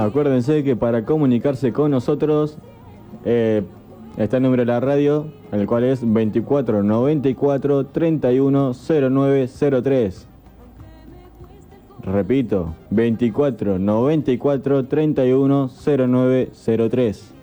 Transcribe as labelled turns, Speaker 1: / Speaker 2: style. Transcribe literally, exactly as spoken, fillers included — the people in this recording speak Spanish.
Speaker 1: Acuérdense que para comunicarse con nosotros eh, está el número de la radio, el cual es veinticuatro noventa y cuatro treinta y uno cero nueve cero tres. Repito, veinticuatro noventa y cuatro treinta y uno cero nueve cero tres.